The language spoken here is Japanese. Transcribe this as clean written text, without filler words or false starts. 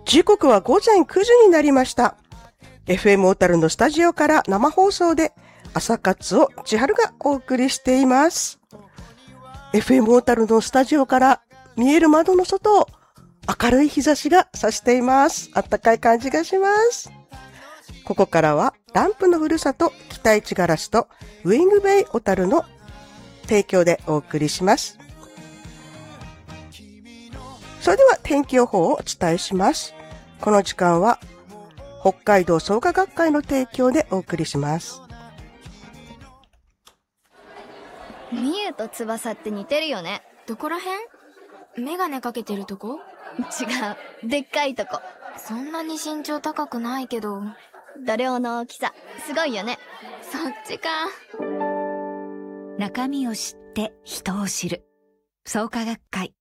時刻は午前9時になりました。FM 小樽のスタジオから生放送で朝活を千春がお送りしています。FM 小樽のスタジオから見える窓の外を明るい日差しが差しています。あったかい感じがします。ここからはランプのふるさと北市ガラスとウィングベイ小樽の提供でお送りします。それでは天気予報をお伝えします。この時間は北海道創価学会の提供でお送りします。 みゆと翼って似てるよね。 どこらへん？メガネかけてるとこ？ 違う、でっかいとこ。 そんなに身長高くないけど。 度量の大きさすごいよね。 そっちか。 中身を知って人を知る創価学会